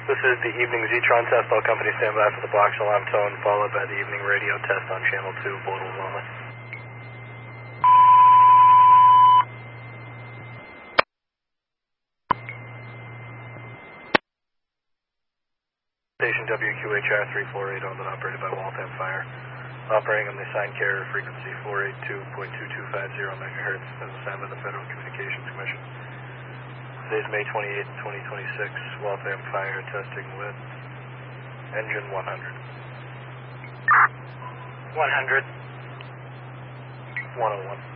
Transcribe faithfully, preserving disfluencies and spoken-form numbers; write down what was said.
This is the evening Zetron test. All companies stand by for the box alarm tone, followed by the evening radio test on channel two, portals only. Station W Q H R three four eight, owned and operated by Waltham Fire. Operating on the assigned carrier frequency four eighty-two point two two five zero megahertz as assigned by the Federal Communications Commission. Today's May twenty-eighth, twenty twenty-six. Waltham Fire testing with engine one hundred. one hundred. one oh one.